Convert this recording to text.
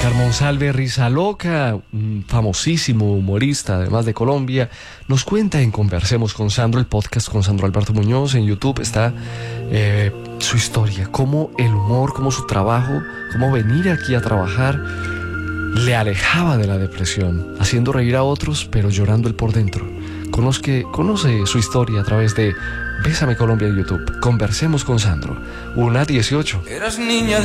Oscar Monsalve Rizaloca, un famosísimo humorista, además de Colombia, nos cuenta en Conversemos con Sandro, el podcast con Sandro Alberto Muñoz. En YouTube está su historia, cómo el humor, cómo su trabajo, cómo venir aquí a trabajar le alejaba de la depresión, haciendo reír a otros, pero llorando él por dentro. Conoce su historia a través de Bésame Colombia en YouTube. Conversemos con Sandro, 1:18. Eras niña